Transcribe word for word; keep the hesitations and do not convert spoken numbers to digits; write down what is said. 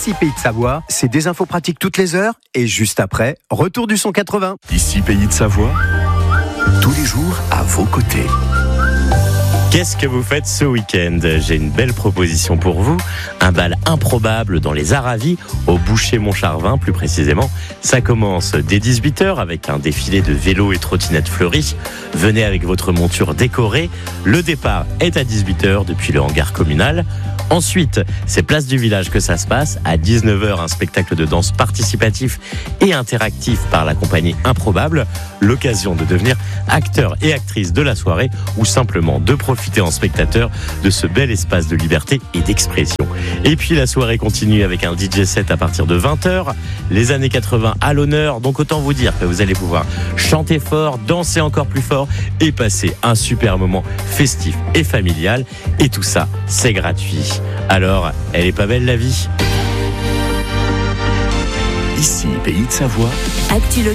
Ici Pays de Savoie, c'est des infos pratiques toutes les heures et juste après, retour du son quatre-vingts. Ici Pays de Savoie, tous les jours à vos côtés. Qu'est-ce que vous faites ce week-end ? J'ai une belle proposition pour vous. Un bal improbable dans les Aravis, au Boucher-Montcharvin plus précisément. Ça commence dès dix-huit heures avec un défilé de vélos et trottinettes fleuries. Venez avec votre monture décorée. Le départ est à dix-huit heures depuis le hangar communal. Ensuite, c'est place du village que ça se passe. À dix-neuf heures, un spectacle de danse participatif et interactif par la compagnie Improbable. L'occasion de devenir acteur et actrice de la soirée ou simplement de profiter en spectateur de ce bel espace de liberté et d'expression. Et puis la soirée continue avec un D J set à partir de vingt heures. Les années quatre-vingts à l'honneur, donc autant vous dire que vous allez pouvoir chanter fort, danser encore plus fort et passer un super moment festif et familial. Et tout ça, c'est gratuit. Alors, elle est pas belle la vie ? Ici Pays de Savoie. Actu